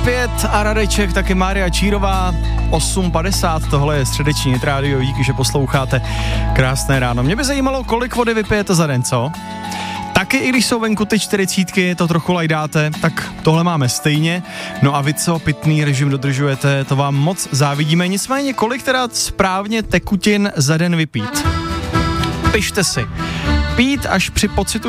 9:05 a Radeček, taky Mária Čírová, 8:50, tohle je středeční Hit Radio, díky, že posloucháte. Krásné ráno. Mě by zajímalo, kolik vody vypijete za den, co? Taky i když jsou venku ty 40, to trochu lajdáte, tak tohle máme stejně. No a vy co, pitný režim dodržujete, to vám moc závidíme. Nicméně, kolik teda správně tekutin za den vypít? Pište si. Pít až při pocitu